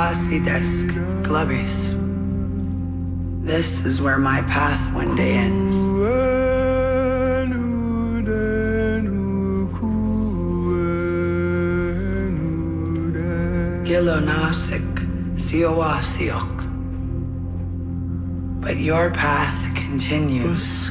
Glasi desk, glubbies. This is where my path one day ends. Gilo nasik, siowasiok. But your path continues.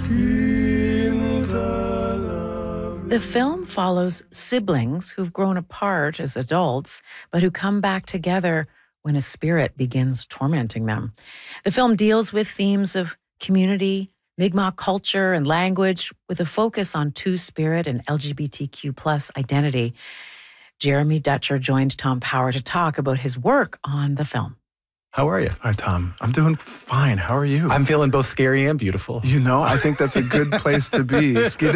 The film follows siblings who've grown apart as adults, but who come back together when a spirit begins tormenting them. The film deals with themes of community, Mi'kmaq culture, and language, with a focus on two-spirit and LGBTQ plus identity. Jeremy Dutcher joined Tom Power to talk about his work on the film. How are you? Hi, Tom. I'm doing fine. How are you? I'm feeling both scary and beautiful. You know, I think that's a good place to be.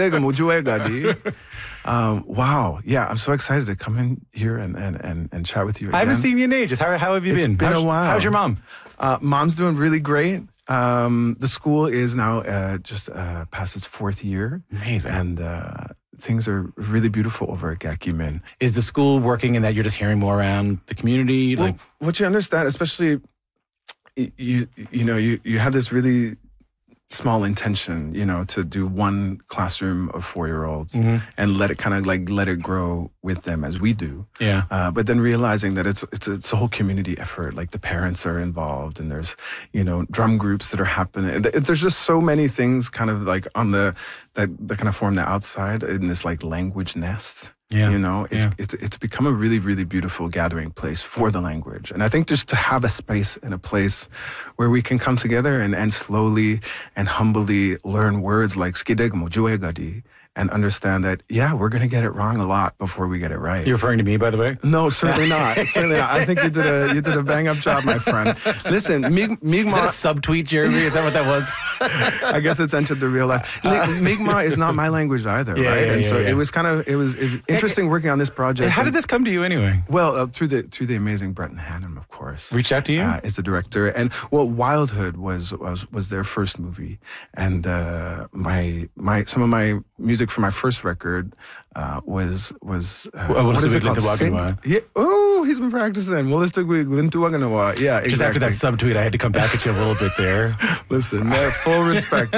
Wow. Yeah, I'm so excited to come in here and chat with you again. I haven't seen you in ages. How have you been? It's been a while. How's your mom? Mom's doing really great. The school is now just past its 4th year. Amazing. And things are really beautiful over at Gakimin. Is the school working in that you're just hearing more around the community? Well, what you understand, especially, you have this really small intention, to do one classroom of 4-year-olds and let it grow with them as we do. Yeah. But then realizing that it's a whole community effort. Like the parents are involved, and there's drum groups that are happening. There's just so many things kind of like on that kind of form the outside in this like language nest. Yeah. It's become a really, really beautiful gathering place for the language. And I think just to have a space and a place where we can come together and slowly and humbly learn words like skidegmo juegadi and understand that, we're going to get it wrong a lot before we get it right. You're referring to me, by the way? No, certainly not. Certainly not. I think you did a bang-up job, my friend. Listen, Mi'kmaq... Is that a subtweet, Jeremy? Is that what that was? I guess it's entered the real life. Mi'kmaq is not my language either, right? It was interesting working on this project. How did this come to you anyway? Well, through the amazing Breton Hannon, of course. Reached out to you? Is the director. And Wildhood was their first movie. And some of my music for my first record was what is it called? Oh, he's been practicing. Yeah, exactly. Just after that subtweet, I had to come back at you a little bit there. Listen, full respect.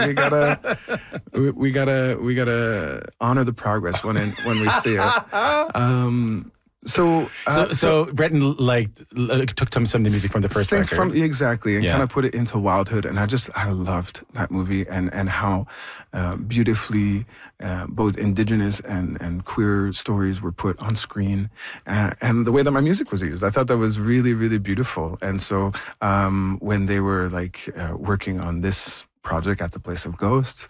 We gotta honor the progress when we see it. So Breton took some of the music from the first record. Exactly, and kind of put it into Wildhood, and I loved that movie and how beautifully both indigenous and queer stories were put on screen, and the way that my music was used. I thought that was really, really beautiful. And so when they were working on this project at the Place of Ghosts,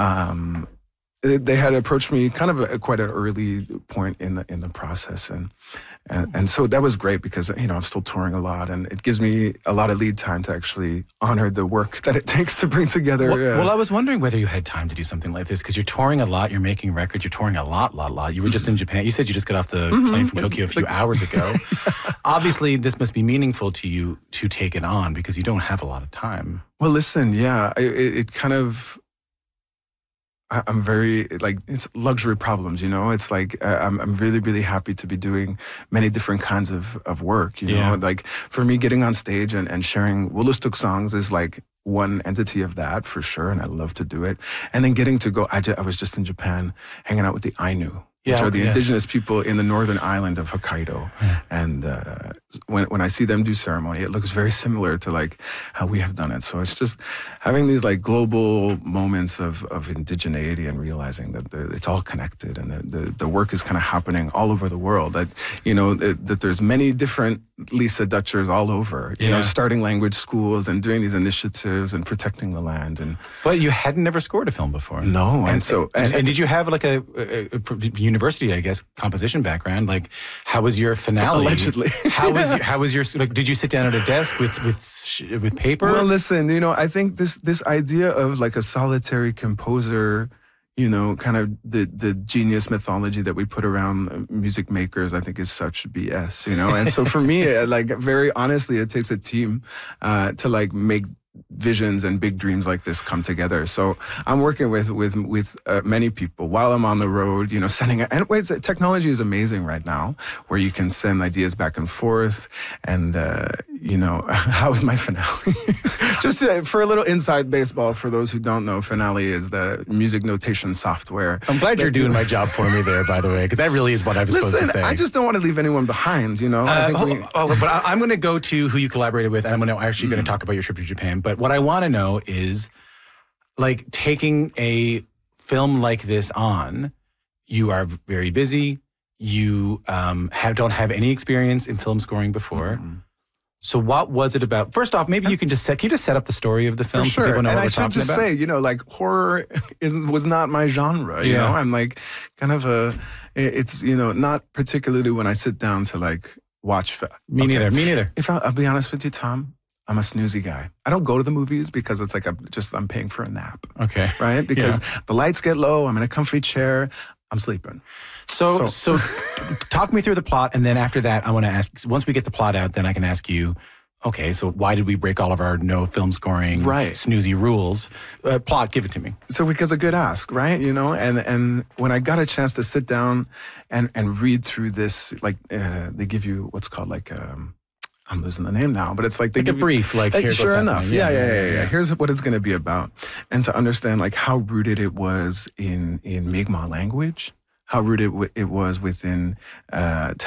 they had approached me kind of at quite an early point in the process, and so that was great because I'm still touring a lot, and it gives me a lot of lead time to actually honor the work that it takes to bring together. Well, I was wondering whether you had time to do something like this because you're touring a lot, you're making records, you're touring a lot. You were just in Japan. You said you just got off the plane from Tokyo a few hours ago. Obviously, this must be meaningful to you to take it on because you don't have a lot of time. Well, listen, it kind of. I'm very, it's luxury problems, It's I'm really, really happy to be doing many different kinds of work, for me, getting on stage and sharing Wooloostook songs is one entity of that for sure, and I love to do it. And then getting to go, I was just in Japan hanging out with the Ainu, which are the indigenous people in the northern island of Hokkaido. Yeah. And when I see them do ceremony, it looks very similar to how we have done it. So it's just having these global moments of indigeneity and realizing that it's all connected and the work is kind of happening all over the world. That that there's many different Lisa Dutchers all over, starting language schools and doing these initiatives and protecting the land. But you had never scored a film before. No, and did you have a university, I guess, composition background? How was your finale? Allegedly. How was your did you sit down at a desk with paper? Well, listen, I think this idea of a solitary composer, kind of the genius mythology that we put around music makers, I think is such BS, And so for me, very honestly, it takes a team to make visions and big dreams like this come together. So I'm working with many people while I'm on the road, sending, and wait, technology is amazing right now, where you can send ideas back and forth. And, how is my finale? Just for a little inside baseball, for those who don't know, Finale is the music notation software. I'm glad you're doing my job for me there, by the way, because that really is what I was supposed to say. I just don't want to leave anyone behind, but I'm going to go to who you collaborated with, and I'm actually going to talk about your trip to Japan. But what I want to know is, like, taking a film like this on, you are very busy. You don't have any experience in film scoring before. Mm-hmm. So what was it about? First off, maybe you can just set up the story of the film, for sure. So people know and what I we're should talking just about. say, like, horror was not my genre. You know, I'm like kind of it's not particularly when I sit down to like watch. Me neither. If I'll be honest with you, Tom, I'm a snoozy guy. I don't go to the movies because it's like I'm paying for a nap. Okay. Right? Because the lights get low. I'm in a comfy chair. I'm sleeping. So talk me through the plot, and then after that, I want to ask, once we get the plot out, then I can ask you, okay, so why did we break all of our no film scoring, snoozy rules? Plot, give it to me. So because a good ask, right? And when I got a chance to sit down and read through this, like they give you what's called like, I'm losing the name now, but it's like they give a brief, like here sure goes enough. Happening. Yeah. Here's what it's going to be about. And to understand like how rooted it was in Mi'kmaq language, how rooted it was within